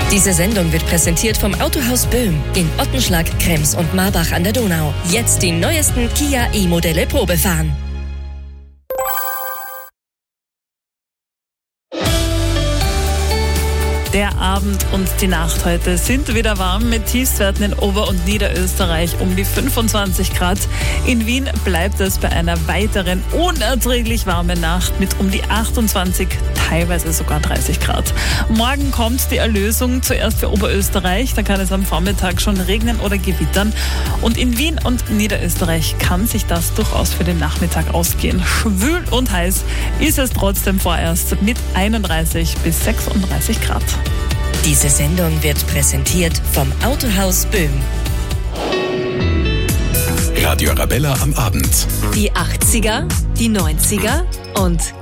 Diese Sendung wird präsentiert vom Autohaus Böhm in Ottenschlag, Krems und Marbach an der Donau. Jetzt die neuesten Kia E-Modelle Probe fahren. Der Abend und die Nacht heute sind wieder warm mit Tiefstwerten in Ober- und Niederösterreich um die 25 Grad. In Wien bleibt es bei einer weiteren unerträglich warmen Nacht mit um die 28, teilweise sogar 30 Grad. Morgen kommt die Erlösung zuerst für Oberösterreich. Da kann es am Vormittag schon regnen oder gewittern. Und in Wien und Niederösterreich kann sich das durchaus für den Nachmittag ausgehen. Schwül und heiß ist es trotzdem vorerst mit 31 bis 36 Grad. Diese Sendung wird präsentiert vom Autohaus Böhm. Radio Arabella am Abend. Die 80er, die 90er und